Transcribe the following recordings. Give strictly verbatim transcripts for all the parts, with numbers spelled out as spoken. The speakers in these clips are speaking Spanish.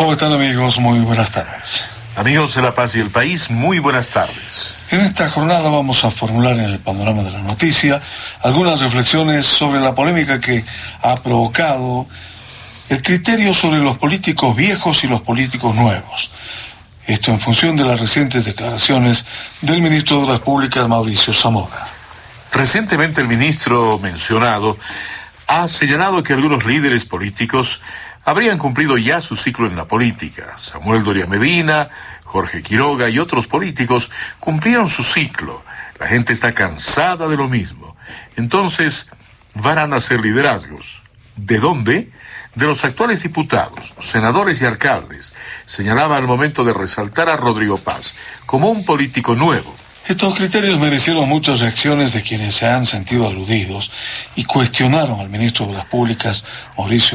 ¿Cómo están, amigos? Muy buenas tardes. Amigos de La Paz y el País, muy buenas tardes. En esta jornada vamos a formular en el panorama de la noticia algunas reflexiones sobre la polémica que ha provocado el criterio sobre los políticos viejos y los políticos nuevos. Esto en función de las recientes declaraciones del ministro de Obras Públicas, Mauricio Zamora. Recientemente el ministro mencionado ha señalado que algunos líderes políticos habrían cumplido ya su ciclo en la política. Samuel Doria Medina, Jorge Quiroga y otros políticos cumplieron su ciclo. La gente está cansada de lo mismo. Entonces, van a nacer liderazgos. ¿De dónde? De los actuales diputados, senadores y alcaldes. Señalaba al momento de resaltar a Rodrigo Paz como un político nuevo. Estos criterios merecieron muchas reacciones de quienes se han sentido aludidos y cuestionaron al ministro de Obras Públicas, Mauricio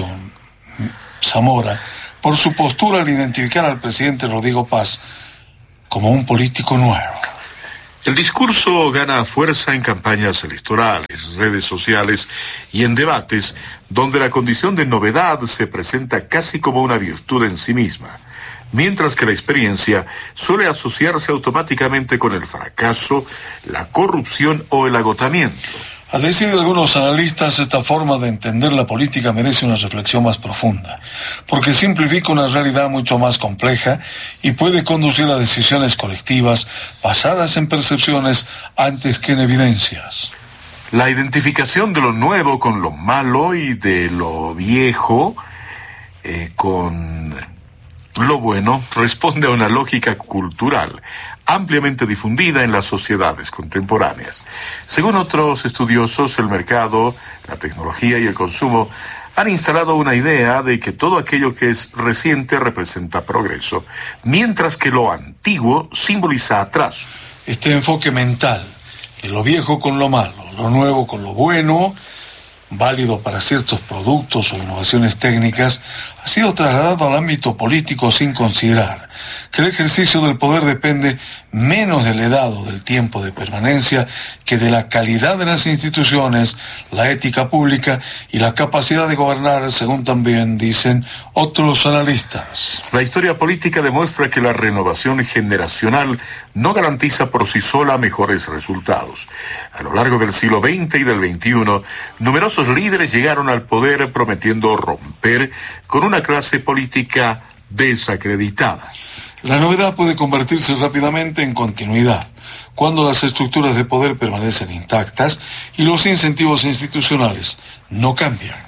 Zamora, por su postura al identificar al presidente Rodrigo Paz como un político nuevo. El discurso gana fuerza en campañas electorales, redes sociales y en debates donde la condición de novedad se presenta casi como una virtud en sí misma, mientras que la experiencia suele asociarse automáticamente con el fracaso, la corrupción o el agotamiento. A decir de algunos analistas, esta forma de entender la política merece una reflexión más profunda, porque simplifica una realidad mucho más compleja y puede conducir a decisiones colectivas basadas en percepciones antes que en evidencias. La identificación de lo nuevo con lo malo y de lo viejo eh, con lo bueno responde a una lógica cultural ampliamente difundida en las sociedades contemporáneas. Según otros estudiosos, el mercado, la tecnología y el consumo han instalado una idea de que todo aquello que es reciente representa progreso, mientras que lo antiguo simboliza atraso. Este enfoque mental de lo viejo con lo malo, lo nuevo con lo bueno, válido para ciertos productos o innovaciones técnicas, ha sido trasladado al ámbito político sin considerar que el ejercicio del poder depende menos de la edad o del tiempo de permanencia que de la calidad de las instituciones, la ética pública y la capacidad de gobernar, según también dicen otros analistas. La historia política demuestra que la renovación generacional no garantiza por sí sola mejores resultados. A lo largo del siglo veinte y del veintiuno, numerosos líderes llegaron al poder prometiendo romper con una clase política desacreditada. La novedad puede convertirse rápidamente en continuidad, cuando las estructuras de poder permanecen intactas y los incentivos institucionales no cambian.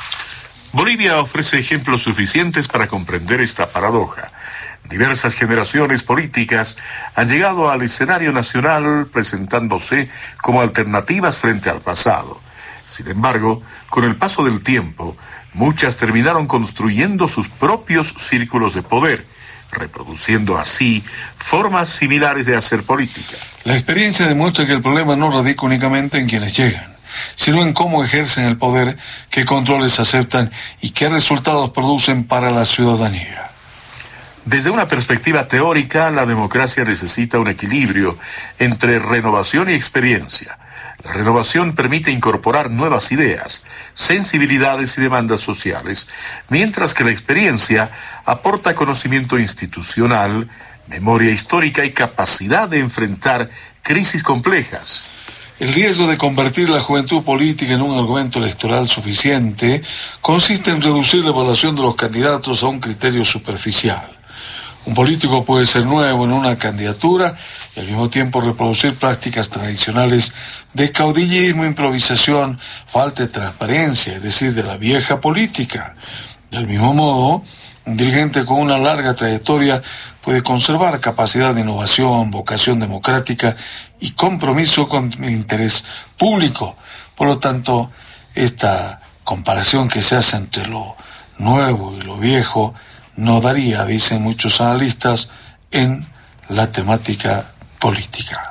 Bolivia ofrece ejemplos suficientes para comprender esta paradoja. Diversas generaciones políticas han llegado al escenario nacional presentándose como alternativas frente al pasado. Sin embargo, con el paso del tiempo, muchas terminaron construyendo sus propios círculos de poder, reproduciendo así formas similares de hacer política. La experiencia demuestra que el problema no radica únicamente en quienes llegan, sino en cómo ejercen el poder, qué controles aceptan y qué resultados producen para la ciudadanía. Desde una perspectiva teórica, la democracia necesita un equilibrio entre renovación y experiencia. La renovación permite incorporar nuevas ideas, sensibilidades y demandas sociales, mientras que la experiencia aporta conocimiento institucional, memoria histórica y capacidad de enfrentar crisis complejas. El riesgo de convertir la juventud política en un argumento electoral suficiente consiste en reducir la evaluación de los candidatos a un criterio superficial. Un político puede ser nuevo en una candidatura y al mismo tiempo reproducir prácticas tradicionales de caudillismo, improvisación, falta de transparencia, es decir, de la vieja política. Del mismo modo, un dirigente con una larga trayectoria puede conservar capacidad de innovación, vocación democrática y compromiso con el interés público. Por lo tanto, esta comparación que se hace entre lo nuevo y lo viejo no daría, dicen muchos analistas, en la temática política.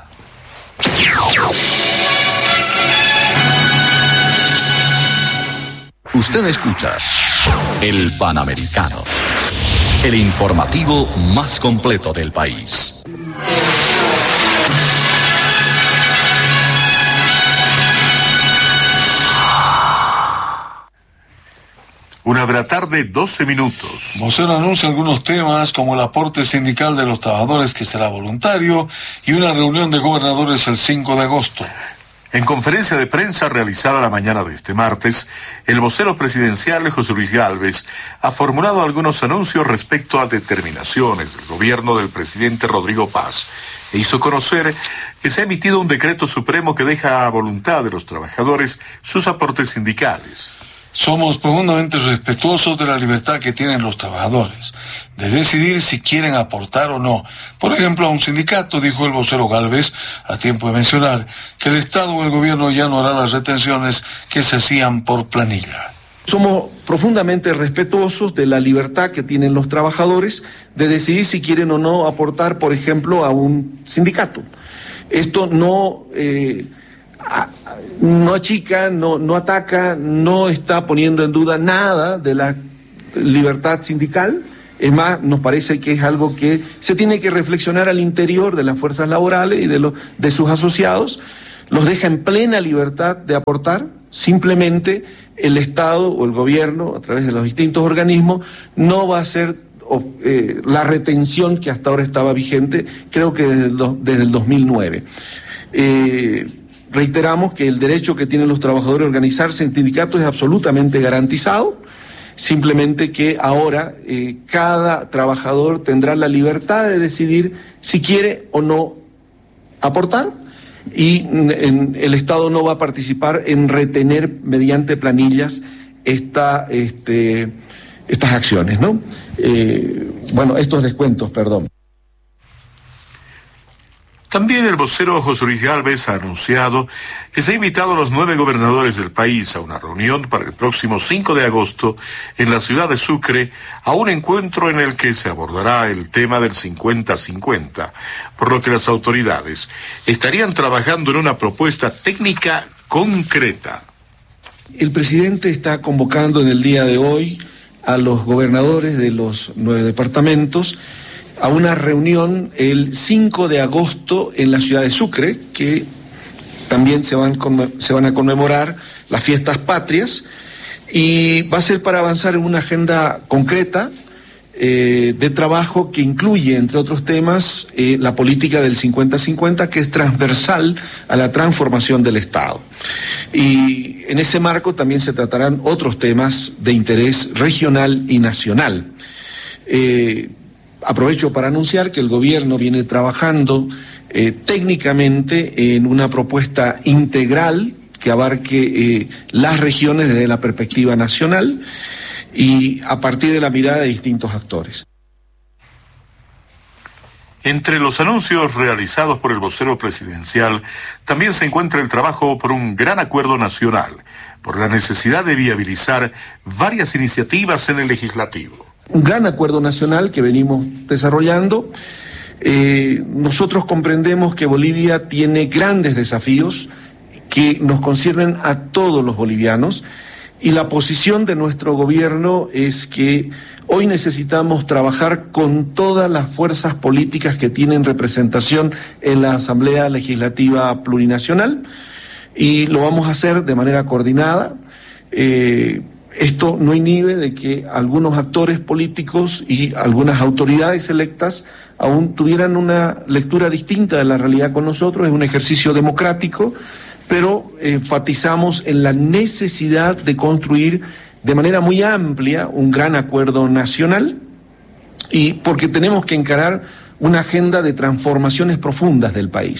Usted escucha El Panamericano, el informativo más completo del país. Una de la tarde, doce minutos. Vocero anuncia algunos temas como el aporte sindical de los trabajadores que será voluntario y una reunión de gobernadores el cinco de agosto. En conferencia de prensa realizada la mañana de este martes, el vocero presidencial José Luis Gálvez ha formulado algunos anuncios respecto a determinaciones del gobierno del presidente Rodrigo Paz e hizo conocer que se ha emitido un decreto supremo que deja a voluntad de los trabajadores sus aportes sindicales. Somos profundamente respetuosos de la libertad que tienen los trabajadores, de decidir si quieren aportar o no. Por ejemplo, a un sindicato, dijo el vocero Gálvez, a tiempo de mencionar que el Estado o el gobierno ya no hará las retenciones que se hacían por planilla. Somos profundamente respetuosos de la libertad que tienen los trabajadores de decidir si quieren o no aportar, por ejemplo, a un sindicato. Esto no... Eh, no achica, no, no ataca, no está poniendo en duda nada de la libertad sindical. Es más, nos parece que es algo que se tiene que reflexionar al interior de las fuerzas laborales y de, los, de sus asociados. Los deja en plena libertad de aportar. Simplemente el Estado o el gobierno, a través de los distintos organismos, no va a hacer eh, la retención que hasta ahora estaba vigente, creo que desde el, do, desde el dos mil nueve. Eh, Reiteramos que el derecho que tienen los trabajadores a organizarse en sindicatos es absolutamente garantizado, simplemente que ahora eh, cada trabajador tendrá la libertad de decidir si quiere o no aportar y en, el Estado no va a participar en retener mediante planillas esta, este, estas acciones, ¿no? Eh, bueno, estos descuentos, perdón. También el vocero José Luis Gálvez ha anunciado que se ha invitado a los nueve gobernadores del país a una reunión para el próximo cinco de agosto en la ciudad de Sucre, a un encuentro en el que se abordará el tema del cincuenta cincuenta, por lo que las autoridades estarían trabajando en una propuesta técnica concreta. El presidente está convocando en el día de hoy a los gobernadores de los nueve departamentos a una reunión el cinco de agosto en la ciudad de Sucre, que también se van, se van a conmemorar las fiestas patrias, y va a ser para avanzar en una agenda concreta eh, de trabajo que incluye, entre otros temas, eh, la política del cincuenta cincuenta, que es transversal a la transformación del Estado. Y en ese marco también se tratarán otros temas de interés regional y nacional. Eh, Aprovecho para anunciar que el gobierno viene trabajando eh, técnicamente en una propuesta integral que abarque eh, las regiones desde la perspectiva nacional y a partir de la mirada de distintos actores. Entre los anuncios realizados por el vocero presidencial también se encuentra el trabajo por un gran acuerdo nacional, por la necesidad de viabilizar varias iniciativas en el legislativo. Un gran acuerdo nacional que venimos desarrollando. Eh, nosotros comprendemos que Bolivia tiene grandes desafíos que nos conciernen a todos los bolivianos y la posición de nuestro gobierno es que hoy necesitamos trabajar con todas las fuerzas políticas que tienen representación en la Asamblea Legislativa Plurinacional y lo vamos a hacer de manera coordinada. Eh, Esto no inhibe de que algunos actores políticos y algunas autoridades electas aún tuvieran una lectura distinta de la realidad con nosotros. Es un ejercicio democrático, pero enfatizamos en la necesidad de construir de manera muy amplia un gran acuerdo nacional y porque tenemos que encarar una agenda de transformaciones profundas del país.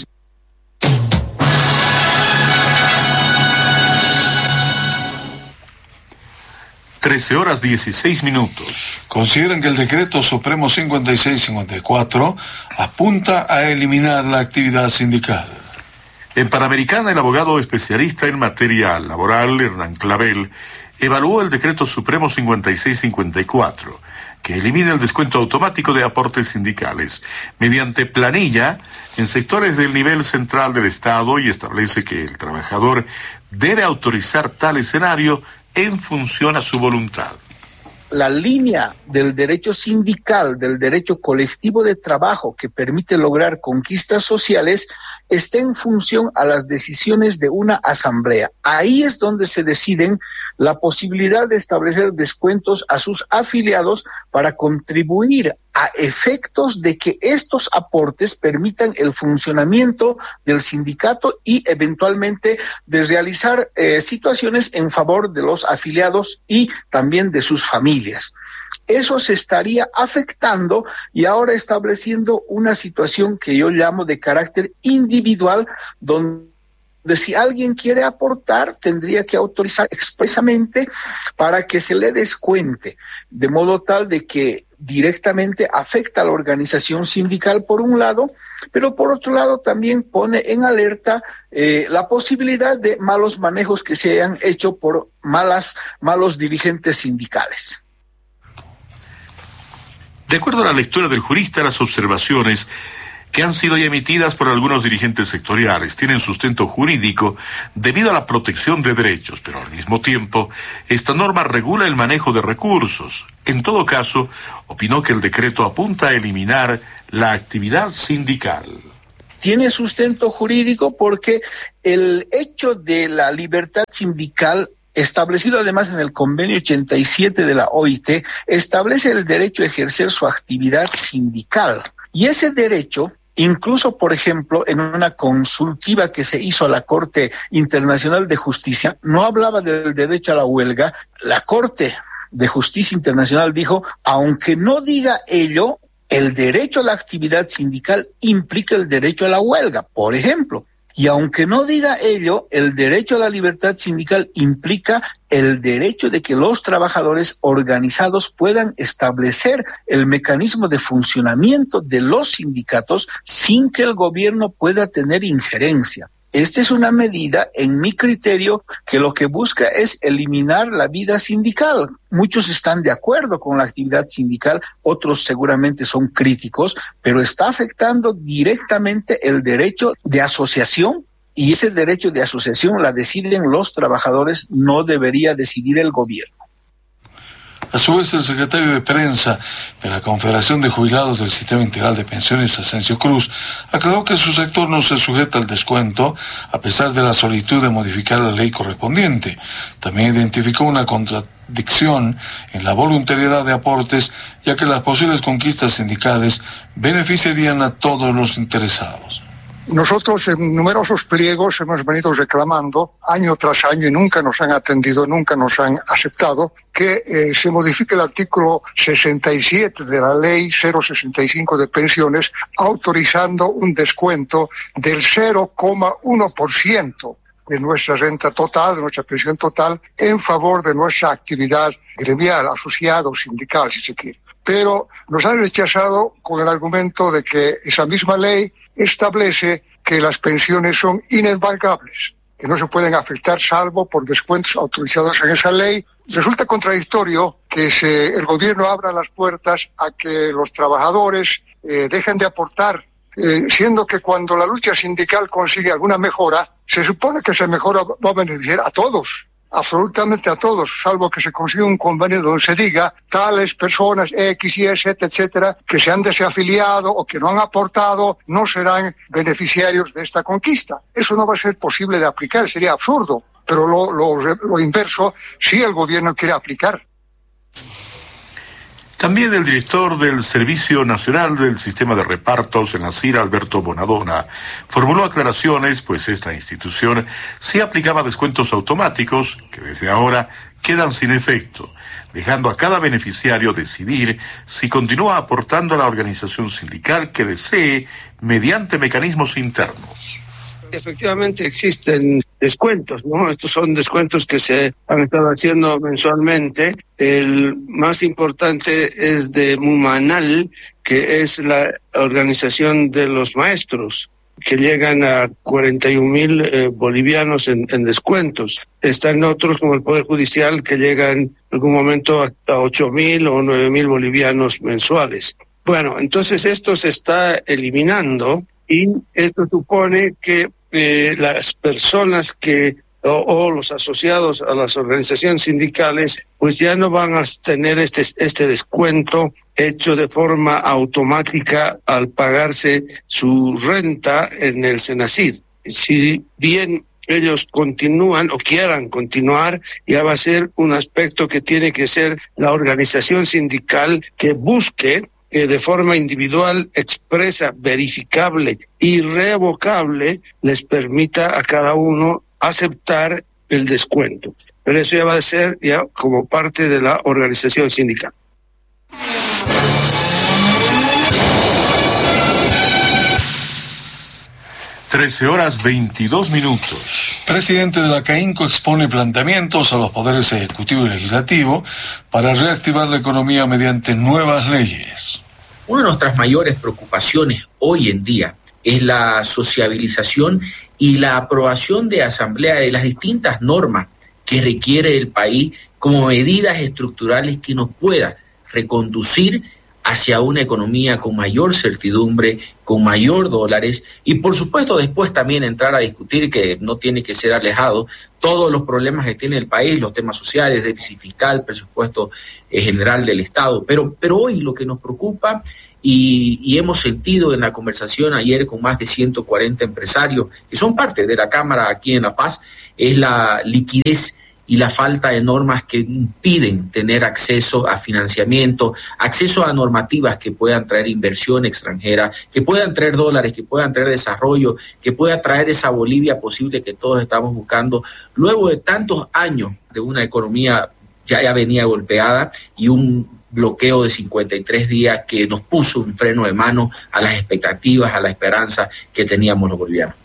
trece horas dieciséis minutos. Consideran que el decreto supremo cincuenta y seis cincuenta y cuatro apunta a eliminar la actividad sindical. En Panamericana, el abogado especialista en materia laboral, Hernán Clavel, evaluó el decreto supremo cincuenta y seis cincuenta y cuatro, que elimina el descuento automático de aportes sindicales mediante planilla en sectores del nivel central del Estado y establece que el trabajador debe autorizar tal escenario en función a su voluntad. la línea del derecho sindical, del derecho colectivo de trabajo que permite lograr conquistas sociales, está en función a las decisiones de una asamblea. Ahí es donde se deciden la posibilidad de establecer descuentos a sus afiliados para contribuir a efectos de que estos aportes permitan el funcionamiento del sindicato y eventualmente de realizar eh, situaciones en favor de los afiliados y también de sus familias. Eso se estaría afectando y ahora estableciendo una situación que yo llamo de carácter individual, donde si alguien quiere aportar, tendría que autorizar expresamente para que se le descuente, de modo tal de que directamente afecta a la organización sindical por un lado, pero por otro lado también pone en alerta eh, la posibilidad de malos manejos que se hayan hecho por malas, malos dirigentes sindicales. De acuerdo a la lectura del jurista, las observaciones que han sido ya emitidas por algunos dirigentes sectoriales tienen sustento jurídico debido a la protección de derechos, pero al mismo tiempo, esta norma regula el manejo de recursos. En todo caso, opinó que el decreto apunta a eliminar la actividad sindical. Tiene sustento jurídico porque el hecho de la libertad sindical, establecido además en el convenio ochenta y siete de la O I T, establece el derecho a ejercer su actividad sindical. Y ese derecho, incluso, por ejemplo, en una consultiva que se hizo a la Corte Internacional de Justicia, no hablaba del derecho a la huelga. La Corte de Justicia Internacional dijo, aunque no diga ello, el derecho a la actividad sindical implica el derecho a la huelga, por ejemplo. Y aunque no diga ello, el derecho a la libertad sindical implica el derecho de que los trabajadores organizados puedan establecer el mecanismo de funcionamiento de los sindicatos sin que el gobierno pueda tener injerencia. Esta es una medida, en mi criterio, que lo que busca es eliminar la vida sindical. Muchos están de acuerdo con la actividad sindical, otros seguramente son críticos, pero está afectando directamente el derecho de asociación, y ese derecho de asociación la deciden los trabajadores, no debería decidir el gobierno. A su vez, el secretario de Prensa de la Confederación de Jubilados del Sistema Integral de Pensiones, Asensio Cruz, aclaró que su sector no se sujeta al descuento a pesar de la solicitud de modificar la ley correspondiente. También identificó una contradicción en la voluntariedad de aportes, ya que las posibles conquistas sindicales beneficiarían a todos los interesados. Nosotros en numerosos pliegos hemos venido reclamando año tras año y nunca nos han atendido, nunca nos han aceptado que eh, se modifique el artículo sesenta y siete de la ley cero sesenta y cinco de pensiones, autorizando un descuento del cero coma uno por ciento de nuestra renta total, de nuestra pensión total, en favor de nuestra actividad gremial, asociada o sindical, si se quiere. Pero nos han rechazado con el argumento de que esa misma ley establece que las pensiones son inembargables, que no se pueden afectar salvo por descuentos autorizados en esa ley. Resulta contradictorio que se, el gobierno abra las puertas a que los trabajadores eh, dejen de aportar, eh, siendo que cuando la lucha sindical consigue alguna mejora, se supone que esa mejora va a beneficiar a todos. Absolutamente a todos, salvo que se consiga un convenio donde se diga tales personas X, Y, Z, etcétera, que se han desafiliado o que no han aportado, no serán beneficiarios de esta conquista. Eso no va a ser posible de aplicar, sería absurdo, pero lo, lo, lo inverso sí el gobierno quiere aplicar. También el director del Servicio Nacional del Sistema de Repartos en la C I R, Alberto Bonadona, formuló aclaraciones, pues esta institución sí aplicaba descuentos automáticos que desde ahora quedan sin efecto, dejando a cada beneficiario decidir si continúa aportando a la organización sindical que desee mediante mecanismos internos. Efectivamente existen descuentos, ¿no? Estos son descuentos que se han estado haciendo mensualmente. El más importante es de Mumanal, que es la organización de los maestros, que llegan a cuarenta y un mil eh, bolivianos en, en descuentos. Están otros como el Poder Judicial que llegan en algún momento hasta ocho mil o nueve mil bolivianos mensuales. Bueno, entonces esto se está eliminando y esto supone que Eh, las personas que o, o los asociados a las organizaciones sindicales, pues ya no van a tener este, este descuento hecho de forma automática al pagarse su renta en el Senacid. Si bien ellos continúan o quieran continuar, ya va a ser un aspecto que tiene que ser la organización sindical que busque que de forma individual, expresa, verificable y revocable les permita a cada uno aceptar el descuento. Pero eso ya va a ser ya como parte de la organización sindical. trece horas veintidós minutos. Presidente de la CAINCO expone planteamientos a los poderes ejecutivo y legislativo para reactivar la economía mediante nuevas leyes. Una de nuestras mayores preocupaciones hoy en día es la sociabilización y la aprobación de asamblea de las distintas normas que requiere el país como medidas estructurales que nos pueda reconducir hacia una economía con mayor certidumbre, con mayor dólares y por supuesto después también entrar a discutir, que no tiene que ser alejado, todos los problemas que tiene el país, los temas sociales, déficit fiscal, presupuesto eh, general del Estado. Pero, pero hoy lo que nos preocupa y, y hemos sentido en la conversación ayer con más de ciento cuarenta empresarios que son parte de la Cámara aquí en La Paz es la liquidez y la falta de normas que impiden tener acceso a financiamiento, acceso a normativas que puedan traer inversión extranjera, que puedan traer dólares, que puedan traer desarrollo, que pueda traer esa Bolivia posible que todos estamos buscando, luego de tantos años de una economía ya, ya venía golpeada y un bloqueo de cincuenta y tres días que nos puso un freno de mano a las expectativas, a la esperanza que teníamos los bolivianos.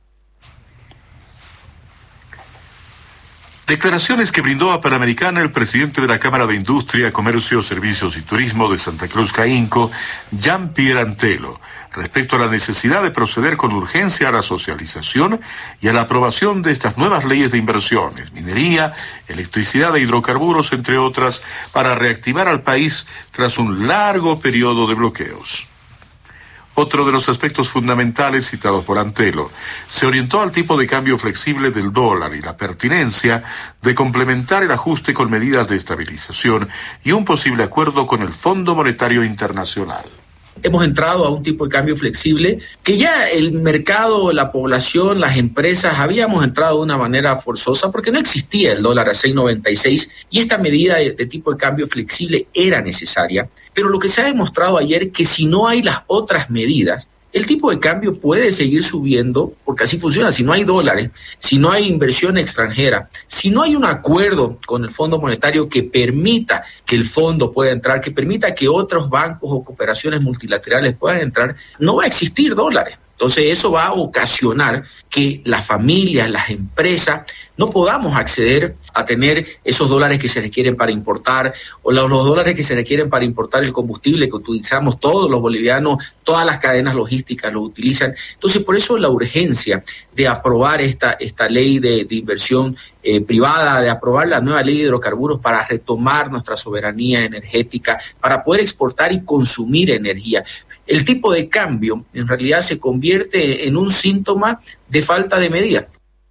Declaraciones que brindó a Panamericana el presidente de la Cámara de Industria, Comercio, Servicios y Turismo de Santa Cruz CAINCO, Jean-Pierre Antelo, respecto a la necesidad de proceder con urgencia a la socialización y a la aprobación de estas nuevas leyes de inversiones, minería, electricidad e hidrocarburos, entre otras, para reactivar al país tras un largo periodo de bloqueos. Otro de los aspectos fundamentales citados por Antelo se orientó al tipo de cambio flexible del dólar y la pertinencia de complementar el ajuste con medidas de estabilización y un posible acuerdo con el Fondo Monetario Internacional. Hemos entrado a un tipo de cambio flexible que ya el mercado, la población, las empresas habíamos entrado de una manera forzosa porque no existía el dólar a seis noventa y seis y esta medida de, de tipo de cambio flexible era necesaria. Pero lo que se ha demostrado ayer es que si no hay las otras medidas, el tipo de cambio puede seguir subiendo, porque así funciona. Si no hay dólares, si no hay inversión extranjera, si no hay un acuerdo con el Fondo Monetario que permita que el fondo pueda entrar, que permita que otros bancos o cooperaciones multilaterales puedan entrar, no va a existir dólares. Entonces eso va a ocasionar que las familias, las empresas, no podamos acceder a tener esos dólares que se requieren para importar o los, los dólares que se requieren para importar el combustible que utilizamos todos los bolivianos, todas las cadenas logísticas lo utilizan. Entonces por eso la urgencia de aprobar esta, esta ley de, de inversión eh, privada, de aprobar la nueva ley de hidrocarburos para retomar nuestra soberanía energética, para poder exportar y consumir energía. El tipo de cambio en realidad se convierte en un síntoma de falta de medidas.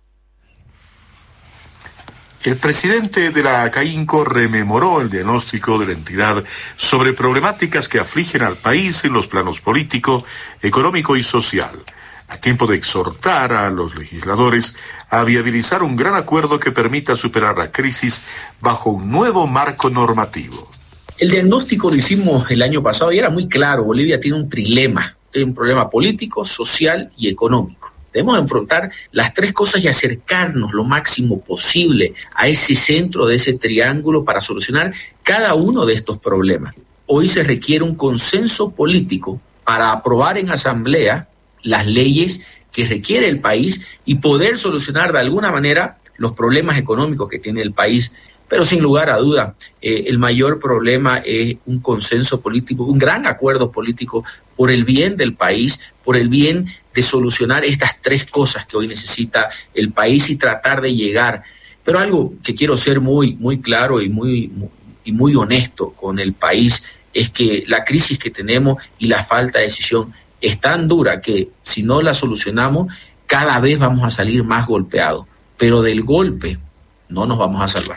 El presidente de la CAINCO rememoró el diagnóstico de la entidad sobre problemáticas que afligen al país en los planos político, económico y social, a tiempo de exhortar a los legisladores a viabilizar un gran acuerdo que permita superar la crisis bajo un nuevo marco normativo. El diagnóstico lo hicimos el año pasado y era muy claro. Bolivia tiene un trilema, tiene un problema político, social y económico. Debemos enfrentar las tres cosas y acercarnos lo máximo posible a ese centro de ese triángulo para solucionar cada uno de estos problemas. Hoy se requiere un consenso político para aprobar en asamblea las leyes que requiere el país y poder solucionar de alguna manera los problemas económicos que tiene el país. Pero sin lugar a duda, eh, el mayor problema es un consenso político, un gran acuerdo político por el bien del país, por el bien de solucionar estas tres cosas que hoy necesita el país y tratar de llegar. Pero algo que quiero ser muy, muy claro y muy, muy, y muy honesto con el país es que la crisis que tenemos y la falta de decisión es tan dura que si no la solucionamos, cada vez vamos a salir más golpeados. pero del golpe no nos vamos a salvar.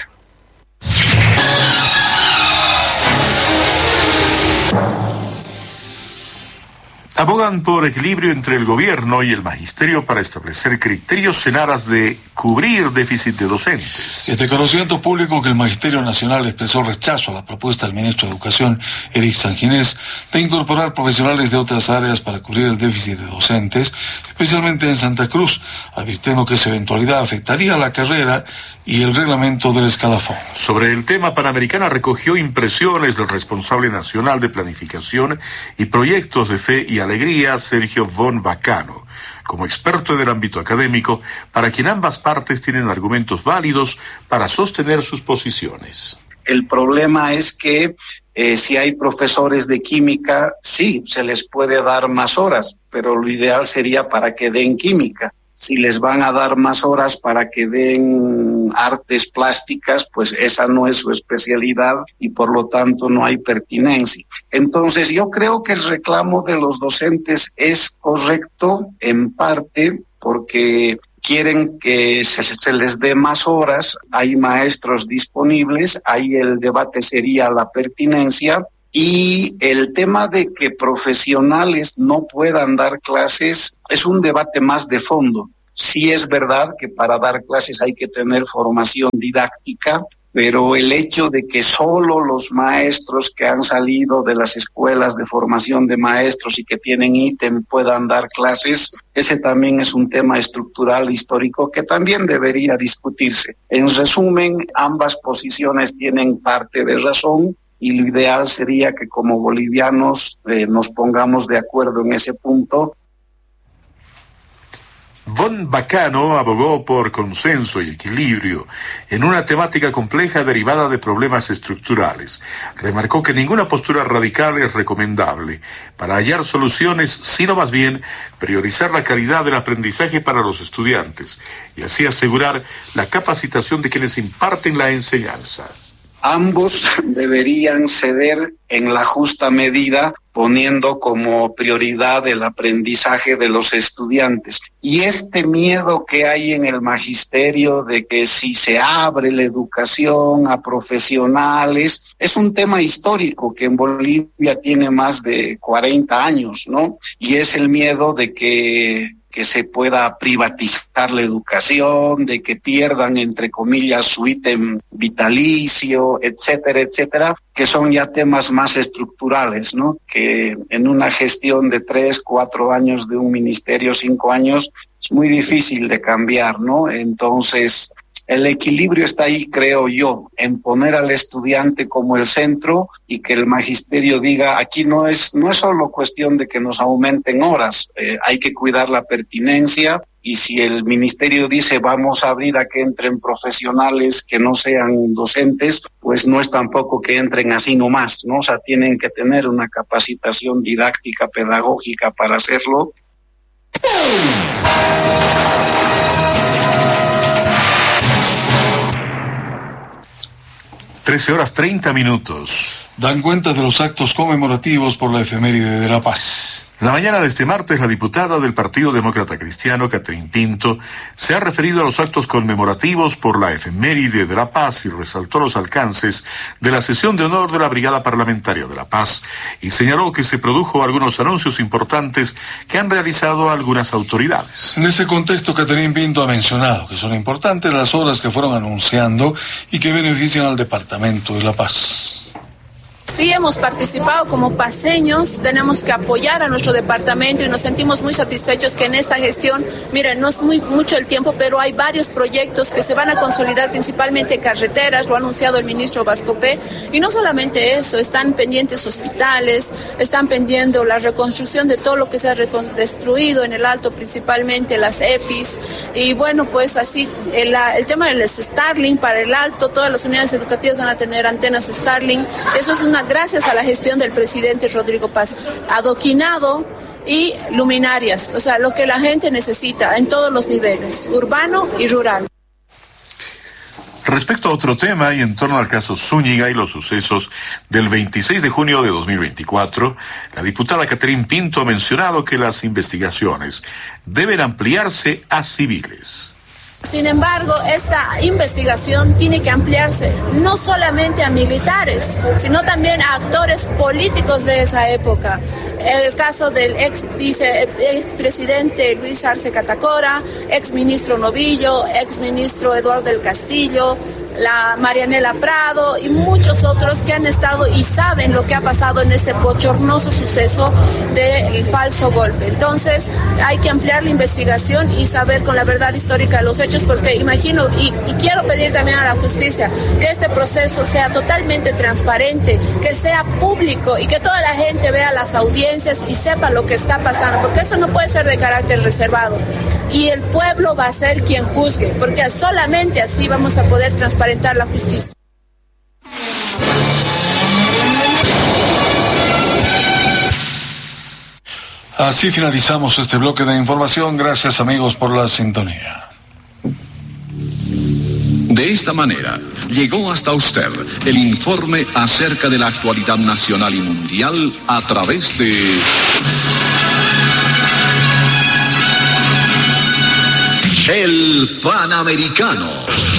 Abogan por equilibrio entre el gobierno y el magisterio para establecer criterios en aras de cubrir déficit de docentes. Es de conocimiento público que el Magisterio Nacional expresó rechazo a la propuesta del ministro de Educación, Eric Sanginés, de incorporar profesionales de otras áreas para cubrir el déficit de docentes, especialmente en Santa Cruz, advirtiendo que esa eventualidad afectaría la carrera y el reglamento del escalafón. Sobre el tema, Panamericana recogió impresiones del responsable nacional de planificación y proyectos de fe y alegría, Sergio von Bacano, como experto en el ámbito académico, para quien ambas partes tienen argumentos válidos para sostener sus posiciones. El problema es que eh, si hay profesores de química, sí, se les puede dar más horas, pero lo ideal sería para que den química. Si les van a dar más horas para que den artes plásticas, pues esa no es su especialidad y por lo tanto no hay pertinencia. Entonces yo creo que el reclamo de los docentes es correcto en parte porque quieren que se, se les dé más horas, hay maestros disponibles, ahí el debate sería la pertinencia. Y el tema de que profesionales no puedan dar clases es un debate más de fondo. Sí es verdad que para dar clases hay que tener formación didáctica, pero el hecho de que solo los maestros que han salido de las escuelas de formación de maestros y que tienen ítem puedan dar clases, ese también es un tema estructural histórico que también debería discutirse. En resumen, ambas posiciones tienen parte de razón. Y lo ideal sería que como bolivianos eh, nos pongamos de acuerdo en ese punto. Von Bacano abogó por consenso y equilibrio en una temática compleja derivada de problemas estructurales. Remarcó que ninguna postura radical es recomendable para hallar soluciones, sino más bien priorizar la calidad del aprendizaje para los estudiantes y así asegurar la capacitación de quienes imparten la enseñanza. Ambos deberían ceder en la justa medida, poniendo como prioridad el aprendizaje de los estudiantes. Y este miedo que hay en el magisterio de que si se abre la educación a profesionales, es un tema histórico que en Bolivia tiene más de cuarenta años, ¿no? Y es el miedo de que que se pueda privatizar la educación, de que pierdan, entre comillas, su ítem vitalicio, etcétera, etcétera, que son ya temas más estructurales, ¿no? Que en una gestión de tres, cuatro años de un ministerio, cinco años, es muy difícil de cambiar, ¿no? Entonces, el equilibrio está ahí, creo yo, en poner al estudiante como el centro y que el magisterio diga, aquí no es no es solo cuestión de que nos aumenten horas, eh, hay que cuidar la pertinencia y si el ministerio dice vamos a abrir a que entren profesionales que no sean docentes, pues no es tampoco que entren así nomás, ¿no? O sea, tienen que tener una capacitación didáctica, pedagógica para hacerlo. trece horas treinta minutos. Dan cuenta de los actos conmemorativos por la efeméride de La Paz. La mañana de este martes, la diputada del Partido Demócrata Cristiano, Catherine Pinto, se ha referido a los actos conmemorativos por la efeméride de La Paz y resaltó los alcances de la sesión de honor de la Brigada Parlamentaria de La Paz y señaló que se produjo algunos anuncios importantes que han realizado algunas autoridades. En ese contexto, Catherine Pinto ha mencionado que son importantes las obras que fueron anunciando y que benefician al Departamento de La Paz. Sí hemos participado como paseños, tenemos que apoyar a nuestro departamento y nos sentimos muy satisfechos que en esta gestión, miren, no es muy mucho el tiempo, pero hay varios proyectos que se van a consolidar, principalmente carreteras, lo ha anunciado el ministro Vascopé, y no solamente eso, están pendientes hospitales, están pendiendo la reconstrucción de todo lo que se ha destruido en el Alto, principalmente las E P Is, y bueno, pues así, el, el tema del Starlink para el Alto, todas las unidades educativas van a tener antenas Starlink, eso es una gracias a la gestión del presidente Rodrigo Paz, adoquinado y luminarias, o sea, lo que la gente necesita en todos los niveles, urbano y rural. Respecto a otro tema y en torno al caso Zúñiga y los sucesos del veintiséis de junio de dos mil veinticuatro, la diputada Catherine Pinto ha mencionado que las investigaciones deben ampliarse a civiles. Sin embargo, esta investigación tiene que ampliarse no solamente a militares, sino también a actores políticos de esa época. El caso del ex vice, ex presidente Luis Arce Catacora, ex ministro Novillo, ex ministro Eduardo del Castillo, la Marianela Prado y muchos otros que han estado y saben lo que ha pasado en este bochornoso suceso del falso golpe. Entonces hay que ampliar la investigación y saber con la verdad histórica de los hechos, porque imagino y, y quiero pedir también a la justicia que este proceso sea totalmente transparente, que sea público y que toda la gente vea las audiencias y sepa lo que está pasando, porque esto no puede ser de carácter reservado. Y el pueblo va a ser quien juzgue, porque solamente así vamos a poder transparentar la justicia. Así finalizamos este bloque de información. Gracias, amigos, por la sintonía. De esta manera, llegó hasta usted el informe acerca de la actualidad nacional y mundial a través de... El Panamericano.